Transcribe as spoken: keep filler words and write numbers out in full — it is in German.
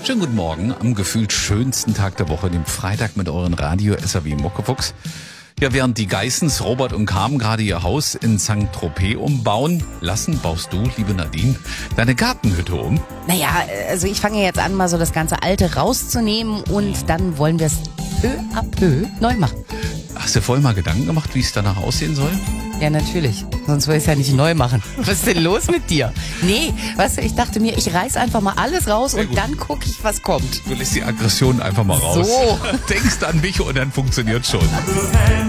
Schönen guten Morgen am gefühlt schönsten Tag der Woche, dem Freitag mit euren Radio-S A W Muckefuchs. Ja, während die Geissens, Robert und Carmen gerade ihr Haus in Sankt Tropez umbauen lassen, baust du, liebe Nadine, deine Gartenhütte um. Naja, also ich fange jetzt an, mal so das ganze Alte rauszunehmen und dann wollen wir es peu à peu neu machen. Hast du vorher mal Gedanken gemacht, wie es danach aussehen soll? Ja, natürlich. Sonst will ich es ja nicht neu machen. Was ist denn los mit dir? Nee, weißt du, ich dachte mir, ich reiß einfach mal alles raus und dann gucke ich, was kommt. Du lässt die Aggression einfach mal raus. So. Denkst an mich und dann funktioniert's schon.